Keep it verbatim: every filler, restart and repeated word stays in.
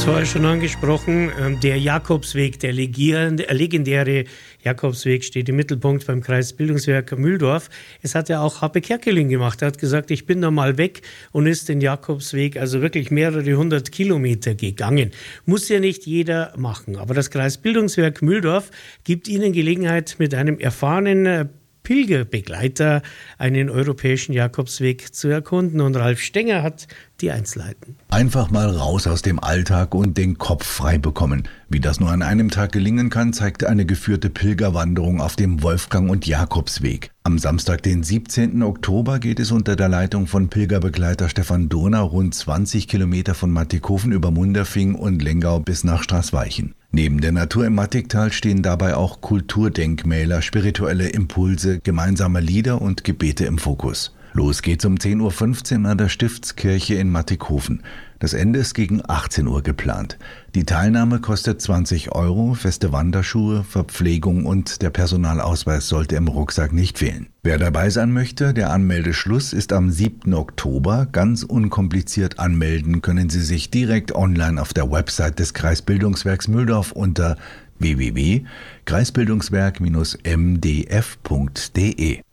vorher schon angesprochen, der Jakobsweg, der legendäre Jakobsweg steht im Mittelpunkt beim Kreisbildungswerk Mühldorf. Es hat ja auch Happe Kerkeling gemacht. Er hat gesagt, ich bin da mal weg und ist den Jakobsweg, also wirklich mehrere hundert Kilometer gegangen. Muss ja nicht jeder machen, aber das Kreisbildungswerk Mühldorf gibt Ihnen Gelegenheit, mit einem erfahrenen Pilgerbegleiter einen europäischen Jakobsweg zu erkunden. Und Ralf Stenger hat die Einzelheiten. Einfach mal raus aus dem Alltag und den Kopf frei bekommen. Wie das nur an einem Tag gelingen kann, zeigt eine geführte Pilgerwanderung auf dem Wolfgang- und Jakobsweg. Am Samstag, den siebzehnten Oktober, geht es unter der Leitung von Pilgerbegleiter Stefan Dohner rund zwanzig Kilometer von Mattighofen über Munderfing und Lengau bis nach Straßweichen. Neben der Natur im Mattigtal stehen dabei auch Kulturdenkmäler, spirituelle Impulse, gemeinsame Lieder und Gebete im Fokus. Los geht's um zehn Uhr fünfzehn an der Stiftskirche in Mattighofen. Das Ende ist gegen achtzehn Uhr geplant. Die Teilnahme kostet zwanzig Euro, feste Wanderschuhe, Verpflegung und der Personalausweis sollte im Rucksack nicht fehlen. Wer dabei sein möchte, der Anmeldeschluss ist am siebten Oktober. Ganz unkompliziert anmelden können Sie sich direkt online auf der Website des Kreisbildungswerks Mühldorf unter w w w punkt kreisbildungswerk dash m d f punkt d e.